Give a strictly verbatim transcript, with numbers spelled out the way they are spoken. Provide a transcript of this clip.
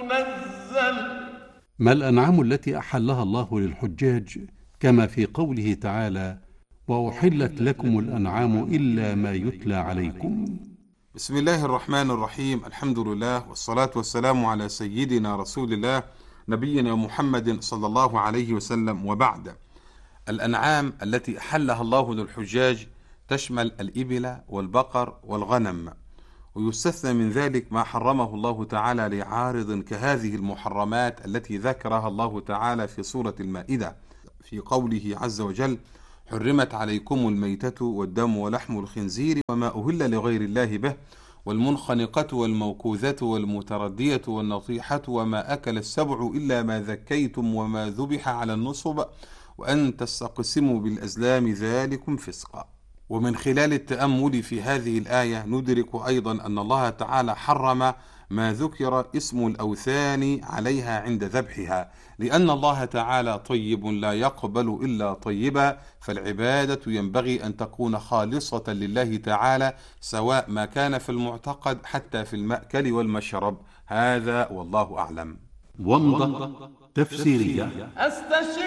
منزل. ما الأنعام التي أحلها الله للحجاج كما في قوله تعالى: وأحلت لكم الأنعام إلا ما يتلى عليكم. بسم الله الرحمن الرحيم. الحمد لله والصلاة والسلام على سيدنا رسول الله نبينا محمد صلى الله عليه وسلم، وبعد. الأنعام التي أحلها الله للحجاج تشمل الإبل والبقر والغنم، ويستثنى من ذلك ما حرمه الله تعالى لعارض كهذه المحرمات التي ذكرها الله تعالى في سورة المائدة في قوله عز وجل: حرمت عليكم الميتة والدم ولحم الخنزير وما أهل لغير الله به والمنخنقة والموكوذة والمتردية والنطيحة وما أكل السبع إلا ما ذكيتم وما ذبح على النصب وأن تستقسموا بالأزلام ذلكم فسقا. ومن خلال التأمل في هذه الآية ندرك أيضا أن الله تعالى حرم ما ذكر اسم الأوثان عليها عند ذبحها، لأن الله تعالى طيب لا يقبل إلا طيبا، فالعبادة ينبغي أن تكون خالصة لله تعالى، سواء ما كان في المعتقد حتى في المأكل والمشرب. هذا والله أعلم. ومضة تفسيرية. أستشف